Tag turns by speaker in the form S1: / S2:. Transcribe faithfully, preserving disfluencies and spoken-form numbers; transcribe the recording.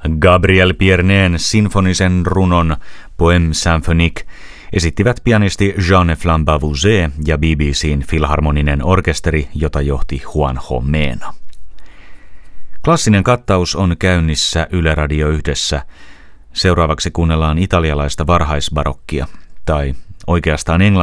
S1: Gabriel Piernén sinfonisen runon Poème symphonique esittivät pianisti Jeanne Flambeau-Vouset ja B B C:n filharmoninen orkesteri, jota johti Juanjo Mena. Klassinen kattaus on käynnissä Yle Radio Yhdessä. Seuraavaksi kuunnellaan italialaista varhaisbarokkia, tai oikeastaan englantia.